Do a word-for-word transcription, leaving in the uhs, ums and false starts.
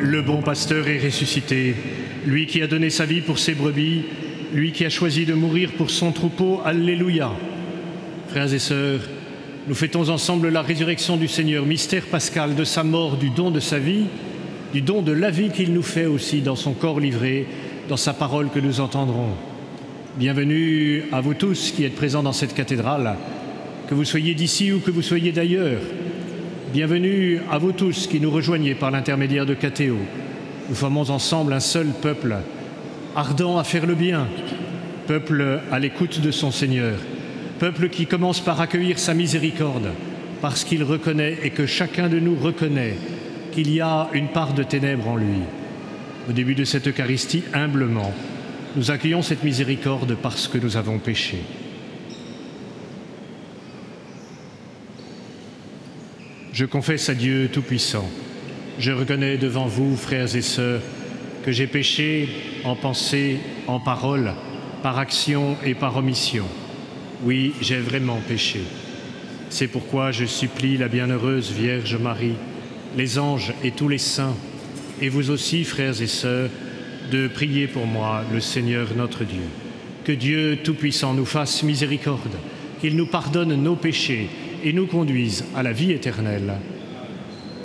Le bon pasteur est ressuscité, lui qui a donné sa vie pour ses brebis, lui qui a choisi de mourir pour son troupeau. Alléluia. Frères et sœurs, nous fêtons ensemble la résurrection du Seigneur, mystère pascal de sa mort, du don de sa vie, du don de la vie qu'il nous fait aussi dans son corps livré, dans sa parole que nous entendrons. Bienvenue à vous tous qui êtes présents dans cette cathédrale, que vous soyez d'ici ou que vous soyez d'ailleurs. Bienvenue à vous tous qui nous rejoignez par l'intermédiaire de Catéo. Nous formons ensemble un seul peuple, ardent à faire le bien, peuple à l'écoute de son Seigneur, peuple qui commence par accueillir sa miséricorde, parce qu'il reconnaît et que chacun de nous reconnaît qu'il y a une part de ténèbres en lui. Au début de cette Eucharistie, humblement, nous accueillons cette miséricorde parce que nous avons péché. Je confesse à Dieu Tout-Puissant, je reconnais devant vous, frères et sœurs, que j'ai péché en pensée, en parole, par action et par omission. Oui, j'ai vraiment péché. C'est pourquoi je supplie la bienheureuse Vierge Marie, les anges et tous les saints, et vous aussi, frères et sœurs, de prier pour moi, le Seigneur notre Dieu. Que Dieu Tout-Puissant nous fasse miséricorde, qu'il nous pardonne nos péchés et nous conduise à la vie éternelle.